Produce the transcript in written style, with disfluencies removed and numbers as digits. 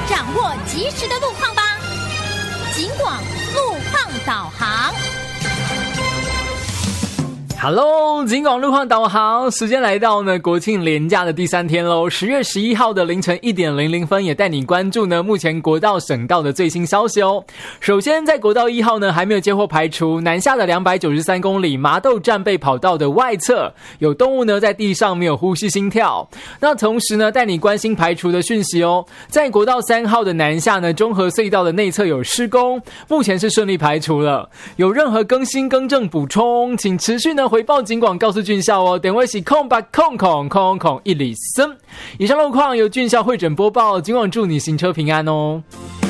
掌握即时的路况吧。警广路况导航。 Hello， 警广路况导航，时间来到呢国庆连假的第3天喽。10月11号的凌晨1点00分，也带你关注呢目前国道省道的最新消息哦。首先，在国道1号呢还没有接获排除，南下的293公里麻豆战备跑道的外侧有动物呢在地上没有呼吸心跳。那同时呢，带你关心排除的讯息哦。在国道3号的南下呢，中和隧道的内侧有施工，目前是顺利排除了。有任何更新更正补充，请持续呢回报警广告诉军校哦。电话是0800000103。以上路况由军校会诊播报，警广祝你行车平安哦。